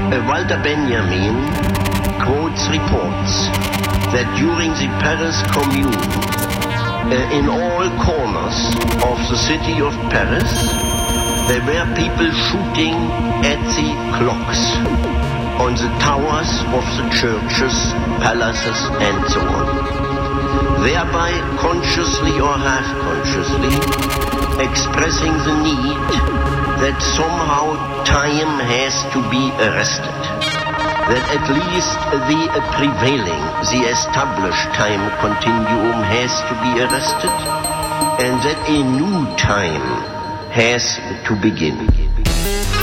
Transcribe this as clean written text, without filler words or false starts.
Walter Benjamin quotes reports that during the Paris Commune, in all corners of the city of Paris, there were people shooting at the clocks on the towers of the churches, palaces, and so on, thereby consciously or half-consciously expressing the need that somehow time has to be arrested, that at least the prevailing, the established time continuum has to be arrested, and that a new time has to begin.